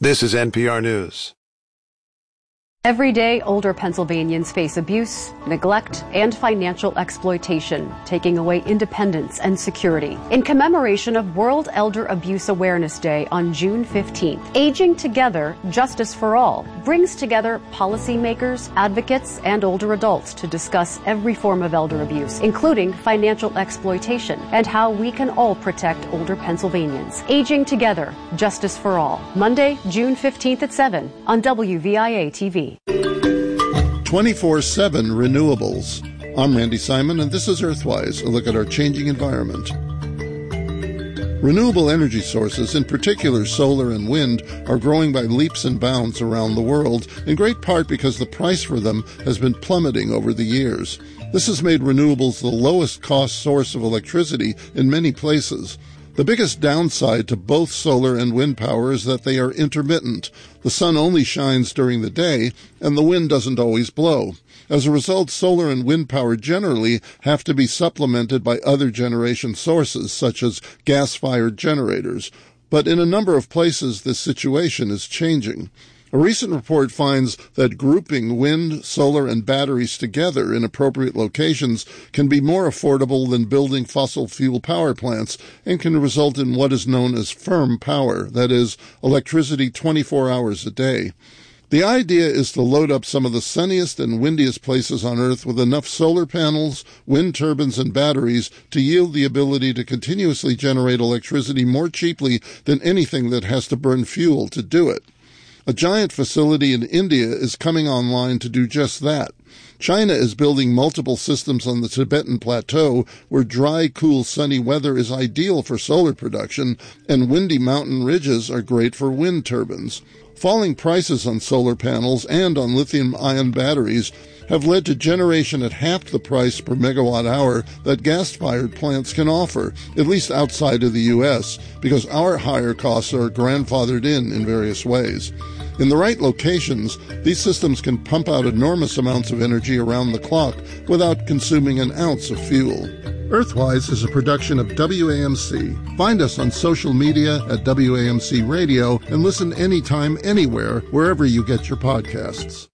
This is NPR News. Every day, older Pennsylvanians face abuse, neglect, and financial exploitation, taking away independence and security. In commemoration of World Elder Abuse Awareness Day on June 15th, Aging Together, Justice for All brings together policymakers, advocates, and older adults to discuss every form of elder abuse, including financial exploitation, and how we can all protect older Pennsylvanians. Aging Together, Justice for All. Monday, June 15th at 7 on WVIA TV. 24/7 renewables. I'm Randy Simon, and this is Earthwise, a look at our changing environment. Renewable energy sources, in particular solar and wind, are growing by leaps and bounds around the world, in great part because the price for them has been plummeting over the years. This has made renewables the lowest cost source of electricity in many places. The biggest downside to both solar and wind power is that they are intermittent. The sun only shines during the day, and the wind doesn't always blow. As a result, solar and wind power generally have to be supplemented by other generation sources, such as gas-fired generators. But in a number of places, this situation is changing. A recent report finds that grouping wind, solar, and batteries together in appropriate locations can be more affordable than building fossil fuel power plants and can result in what is known as firm power, that is, electricity 24 hours a day. The idea is to load up some of the sunniest and windiest places on Earth with enough solar panels, wind turbines, and batteries to yield the ability to continuously generate electricity more cheaply than anything that has to burn fuel to do it. A giant facility in India is coming online to do just that. China is building multiple systems on the Tibetan Plateau where dry, cool, sunny weather is ideal for solar production, and windy mountain ridges are great for wind turbines. Falling prices on solar panels and on lithium-ion batteries have led to generation at half the price per megawatt hour that gas-fired plants can offer, at least outside of the U.S., because our higher costs are grandfathered in various ways. In the right locations, these systems can pump out enormous amounts of energy around the clock without consuming an ounce of fuel. Earthwise is a production of WAMC. Find us on social media at WAMC Radio and listen anytime, anywhere, wherever you get your podcasts.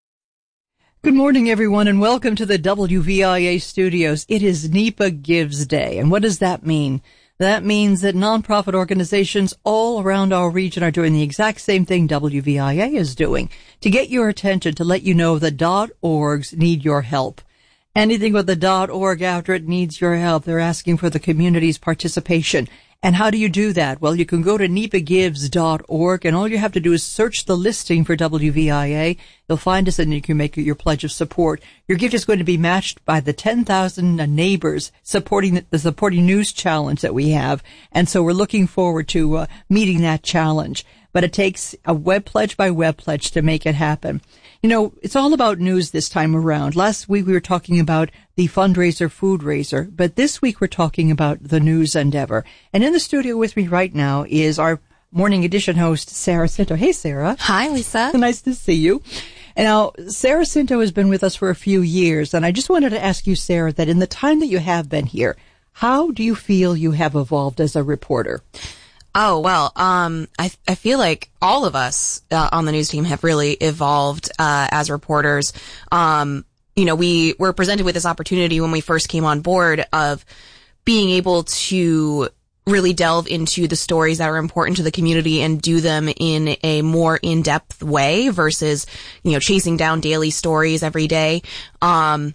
Good morning, everyone, and welcome to the WVIA studios. It is NEPA Gives Day, and what does that mean? That means that nonprofit organizations all around our region are doing the exact same thing WVIA is doing, to get your attention, to let you know the .orgs need your help. Anything with the .org after it needs your help. They're asking for the community's participation. And how do you do that? Well, you can go to nepagives.org, and all you have to do is search the listing for WVIA. You'll find us, and you can make your pledge of support. Your gift is going to be matched by the 10,000 neighbors supporting the Supporting News Challenge that we have. And so we're looking forward to meeting that challenge. But it takes a web pledge by web pledge to make it happen. You know, it's all about news this time around. Last week we were talking about the fundraiser food raiser, but this week we're talking about the news endeavor. And in the studio with me right now is our morning edition host, Sarah Cinto. Hey, Sarah. Hi, Lisa. Nice to see you. And now, Sarah Cinto has been with us for a few years, and I just wanted to ask you, Sarah, that in the time that you have been here, how do you feel you have evolved as a reporter? Oh, well, I feel like all of us on the news team have really evolved as reporters. You know, we were presented with this opportunity when we first came on board of being able to really delve into the stories that are important to the community and do them in a more in-depth way versus, you know, chasing down daily stories every day. And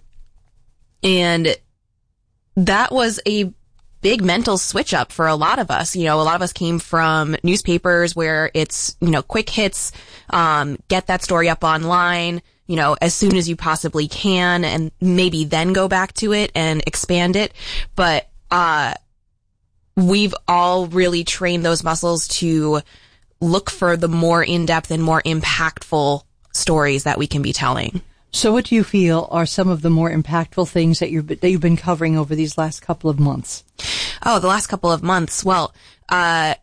that was a big mental switch up for a lot of us. You know, a lot of us came from newspapers where it's, you know, quick hits, get that story up online, you know, as soon as you possibly can, and maybe then go back to it and expand it. But, we've all really trained those muscles to look for the more in-depth and more impactful stories that we can be telling. So what do you feel are some of the more impactful things that you've been covering over these last couple of months? Oh, the last couple of months. Well, I've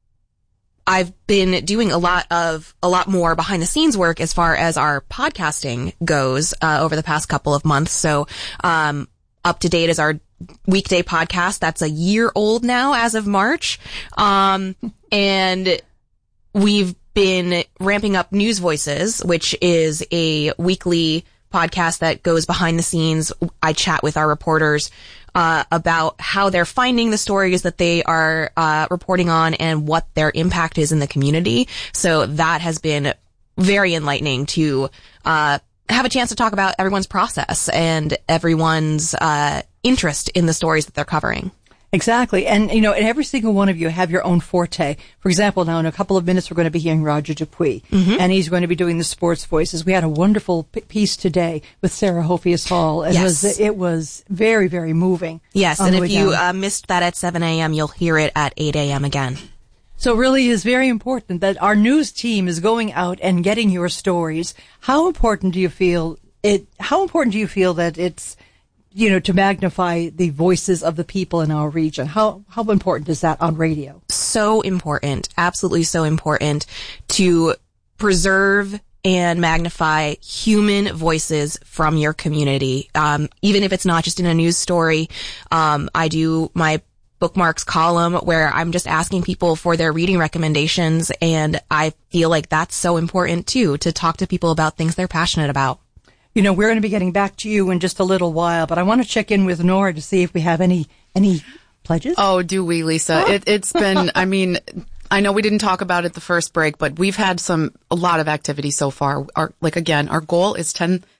been doing a lot more behind the scenes work as far as our podcasting goes, over the past couple of months. So, Up to Date is our weekday podcast. That's a year old now as of March. And we've been ramping up News Voices, which is a weekly podcast that goes behind the scenes. I chat with our reporters about how they're finding the stories that they are reporting on and what their impact is in the community. So that has been very enlightening to have a chance to talk about everyone's process and everyone's interest in the stories that they're covering. Exactly. And, and every single one of you have your own forte. For example, now in a couple of minutes, we're going to be hearing Roger Dupuy, and he's going to be doing the sports voices. We had a wonderful piece today with Sarah Hophius Hall. It was very, very moving. Yes. And if you missed that at 7 a.m., you'll hear it at 8 a.m. again. So it really is very important that our news team is going out and getting your stories. How important do you feel that it's, to magnify the voices of the people in our region? How important is that on radio? So important. Absolutely so important to preserve and magnify human voices from your community. Even if it's not just in a news story. I do my bookmarks column where I'm just asking people for their reading recommendations. And I feel like that's so important too, to talk to people about things they're passionate about. We're going to be getting back to you in just a little while, but I want to check in with Nora to see if we have any pledges. Oh, do we, Lisa? It's been, I know we didn't talk about it the first break, but we've had a lot of activity so far. Our goal is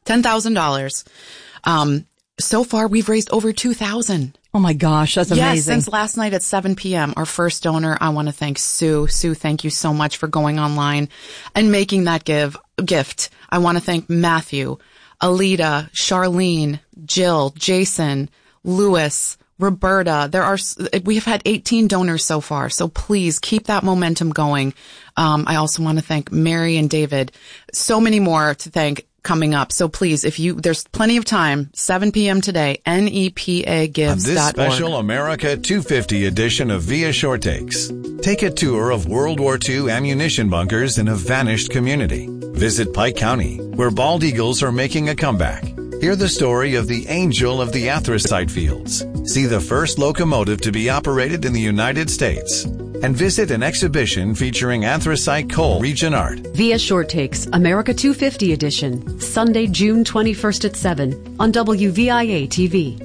$10,000. So far we've raised over 2,000. Oh my gosh, that's amazing. Yes, since last night at 7 p.m. Our first donor, I want to thank Sue. Sue, thank you so much for going online and making that gift. I want to thank Matthew, Alita, Charlene, Jill, Jason, Lewis, Roberta. We have had 18 donors so far, so please keep that momentum going. I also want to thank Mary and David. So many more to thank coming up. So please, there's plenty of time, 7 p.m. today, nepagives.org. On this special America 250 edition of Via Short Takes, take a tour of World War II ammunition bunkers in a vanished community. Visit Pike County, where bald eagles are making a comeback. Hear the story of the Angel of the Anthracite Fields. See the first locomotive to be operated in the United States. And visit an exhibition featuring anthracite coal region art. Via Short Takes, America 250 edition, Sunday, June 21st at 7 on WVIA TV.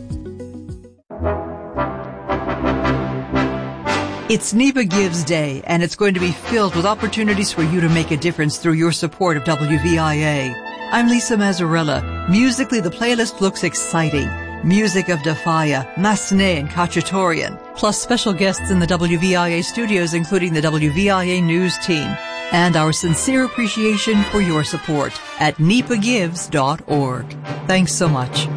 It's NEPA Gives Day, and it's going to be filled with opportunities for you to make a difference through your support of WVIA. I'm Lisa Mazzarella. Musically, the playlist looks exciting. Music of Defia, Massenet, and Khachaturian, plus special guests in the WVIA studios, including the WVIA news team. And our sincere appreciation for your support at nepagives.org. Thanks so much.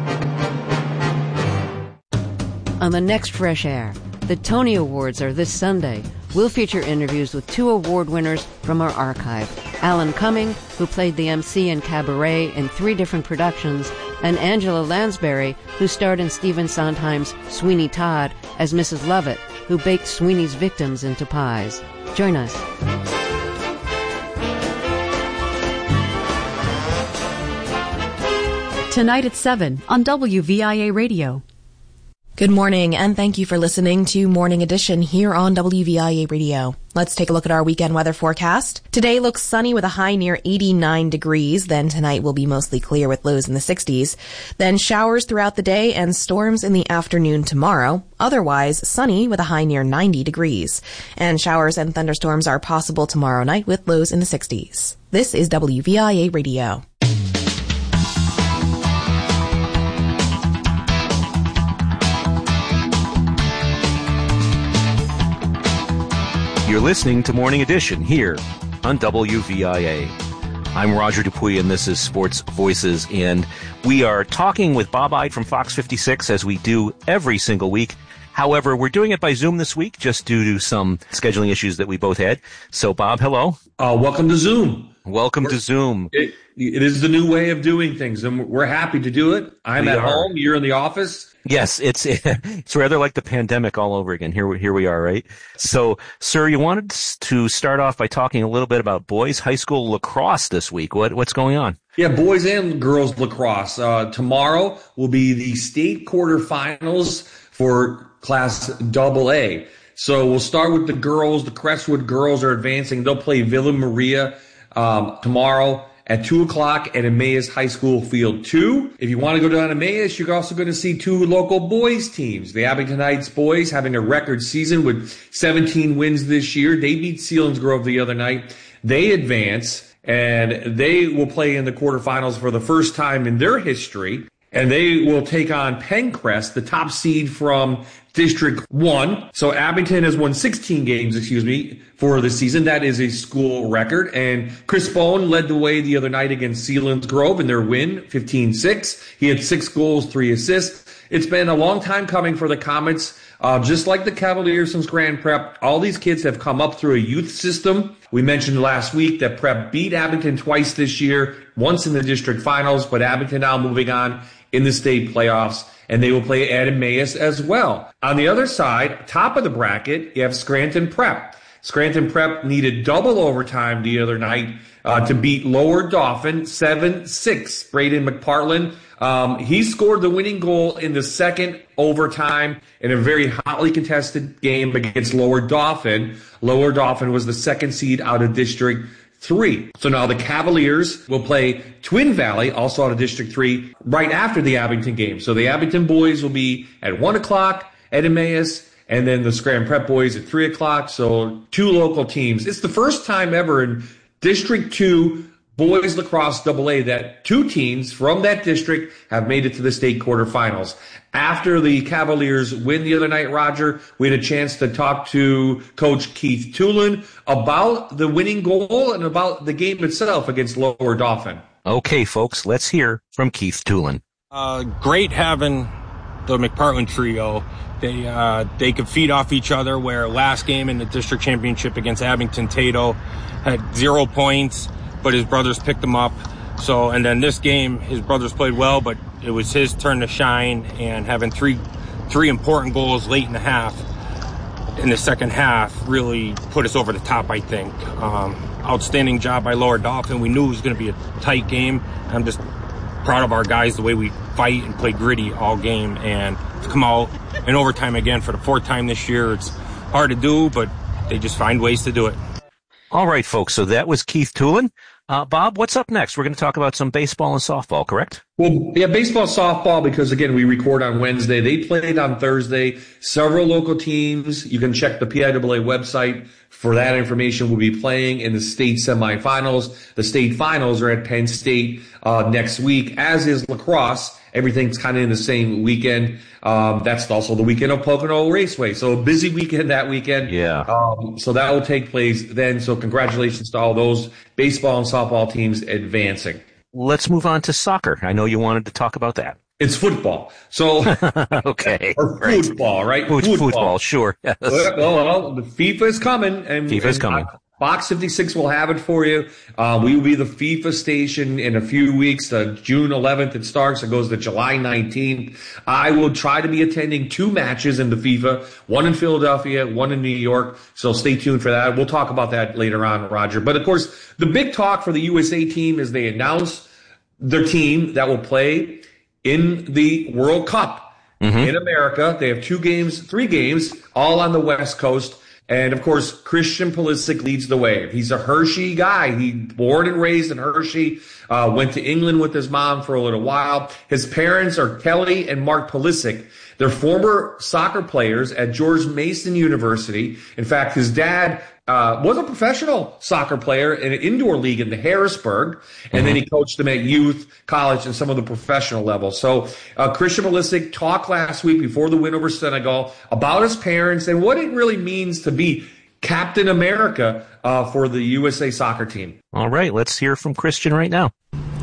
On the next Fresh Air, the Tony Awards are this Sunday. We'll feature interviews with 2 award winners from our archive. Alan Cumming, who played the MC in Cabaret in 3 different productions, and Angela Lansbury, who starred in Stephen Sondheim's Sweeney Todd as Mrs. Lovett, who baked Sweeney's victims into pies. Join us. Tonight at 7 on WVIA Radio. Good morning, and thank you for listening to Morning Edition here on WVIA Radio. Let's take a look at our weekend weather forecast. Today looks sunny with a high near 89 degrees. Then tonight will be mostly clear with lows in the 60s. Then showers throughout the day and storms in the afternoon tomorrow. Otherwise, sunny with a high near 90 degrees. And showers and thunderstorms are possible tomorrow night with lows in the 60s. This is WVIA Radio. You're listening to Morning Edition here on WVIA. I'm Roger Dupuy, and this is Sports Voices, and we are talking with Bob Ide from Fox 56, as we do every single week. However, we're doing it by Zoom this week, just due to some scheduling issues that we both had. So, Bob, hello. Welcome to Zoom. Welcome to Zoom. It is the new way of doing things, and we're happy to do it. I'm at home. You're in the office. Yes, it's rather like the pandemic all over again. Here we are, right? So, sir, you wanted to start off by talking a little bit about boys high school lacrosse this week. What's going on? Yeah, boys and girls lacrosse. Tomorrow will be the state quarterfinals for Class AA. So we'll start with the girls. The Crestwood girls are advancing. They'll play Villa Maria tomorrow at 2 o'clock at Emmaus High School Field 2. If you want to go down to Emmaus, you're also going to see 2 local boys teams. The Abington Heights boys having a record season with 17 wins this year. They beat Selinsgrove the other night. They advance, and they will play in the quarterfinals for the first time in their history. And they will take on Pencrest, the top seed from District 1. So Abington has won 16 games, for the season. That is a school record. And Chris Bone led the way the other night against Selinsgrove in their win, 15-6. He had 6 goals, 3 assists. It's been a long time coming for the Comets. Just like the Cavaliers since Grand Prep, all these kids have come up through a youth system. We mentioned last week that Prep beat Abington twice this year, once in the district finals, but Abington now moving on in the state playoffs, and they will play at Emmaus as well. On the other side, top of the bracket, you have Scranton Prep. Scranton Prep needed double overtime the other night to beat Lower Dauphin 7-6. Braden McPartland, he scored the winning goal in the second overtime in a very hotly contested game against Lower Dauphin. Lower Dauphin was the second seed out of District 3. So now the Cavaliers will play Twin Valley, also out of District 3, right after the Abington game. So the Abington boys will be at 1 o'clock at Emmaus, and then the Scranton Prep boys at 3 o'clock. So 2 local teams. It's the first time ever in District 2 boys lacrosse AA that 2 teams from that district have made it to the state quarterfinals. After the Cavaliers win the other night, Roger, we had a chance to talk to Coach Keith Tulin about the winning goal and about the game itself against Lower Dauphin. Okay, folks, let's hear from Keith Tulin. Great having the McPartland trio. They could feed off each other, where last game in the district championship against Abington, Tato had 0 points, but his brothers picked him up. So, and then this game, his brothers played well, but it was his turn to shine, and having three important goals late in the second half really put us over the top, I think. Outstanding job by Lower Dauphin. We knew it was going to be a tight game. I'm just proud of our guys, the way we fight and play gritty all game, and to come out in overtime again for the 4th time this year. It's hard to do, but they just find ways to do it. All right, folks, so that was Keith Tulin. Bob, what's up next? We're going to talk about some baseball and softball, correct? Well, yeah, baseball, softball, because, again, we record on Wednesday. They played on Thursday. Several local teams. You can check the PIAA website for that information. Will be playing in the state semifinals. The state finals are at Penn State next week, as is lacrosse. Everything's kind of in the same weekend. That's also the weekend of Pocono Raceway. So a busy weekend that weekend. Yeah. So that will take place then. So congratulations to all those baseball and softball teams advancing. Let's move on to soccer. I know you wanted to talk about that. It's football. So okay. Or football, right? Football, sure. Yes. Well, the FIFA is coming. FIFA is coming. Fox 56 will have it for you. We will be the FIFA station in a few weeks. June 11th it starts. It goes to July 19th. I will try to be attending 2 matches in the FIFA, one in Philadelphia, one in New York. So stay tuned for that. We'll talk about that later on, Roger. But of course, the big talk for the USA team is they announce their team that will play in the World Cup in America. They have 3 games, all on the West Coast. And, of course, Christian Pulisic leads the way. He's a Hershey guy. He born and raised in Hershey, went to England with his mom for a little while. His parents are Kelly and Mark Pulisic. They're former soccer players at George Mason University. In fact, his dad was a professional soccer player in an indoor league in the Harrisburg, and then he coached them at youth, college, and some of the professional levels. So Christian Pulisic talked last week before the win over Senegal about his parents and what it really means to be Captain America for the USA soccer team. All right, let's hear from Christian right now.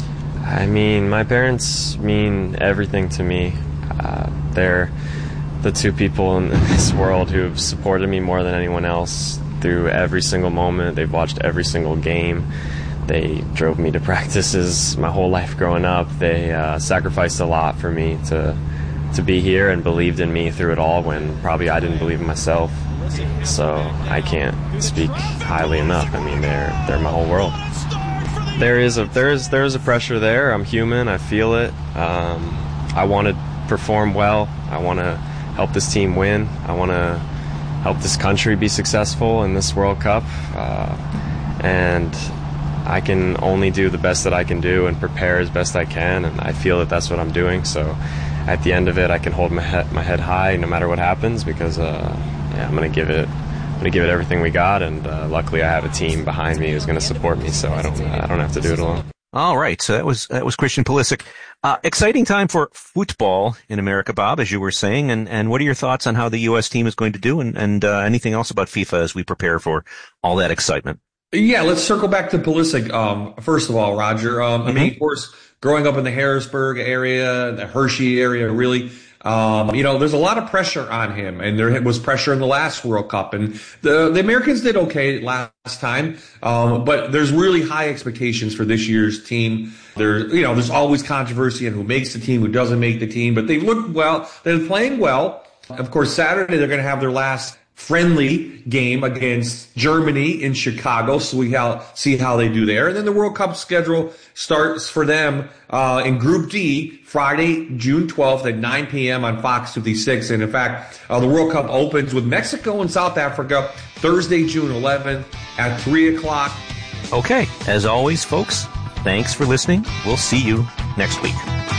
I mean, my parents mean everything to me. They're the 2 people in this world who have supported me more than anyone else through every single moment. They've watched every single game. They drove me to practices my whole life growing up. They sacrificed a lot for me to be here and believed in me through it all when probably I didn't believe in myself. So I can't speak highly enough. I mean, they're my whole world. There is a pressure there. I'm human. I feel it. I want to perform well. I want to help this team win. I want to help this country be successful in this World Cup. And I can only do the best that I can do and prepare as best I can, and I feel that that's what I'm doing. So at the end of it, I can hold my head high no matter what happens, because I'm going to give it everything we got, and luckily I have a team behind me who's going to support me, so I don't have to do it alone. All right, so that was Christian Pulisic. Exciting time for football in America, Bob, as you were saying, and what are your thoughts on how the U.S. team is going to do, and anything else about FIFA as we prepare for all that excitement? Yeah, let's circle back to Pulisic. First of all, Roger, I mean, of course, growing up in the Harrisburg area, the Hershey area, really, there's a lot of pressure on him, and there was pressure in the last World Cup, and the Americans did okay last time, but there's really high expectations for this year's team. There's always controversy on who makes the team, who doesn't make the team, but they've looked well. They're playing well. Of course, Saturday they're going to have their last friendly game against Germany in Chicago, so we see how they do there. And then the World Cup schedule starts for them in Group D, Friday, June 12th at 9 p.m. on Fox 56. And in fact, the World Cup opens with Mexico and South Africa Thursday, June 11th at 3 o'clock. Okay, as always, folks, thanks for listening. We'll see you next week.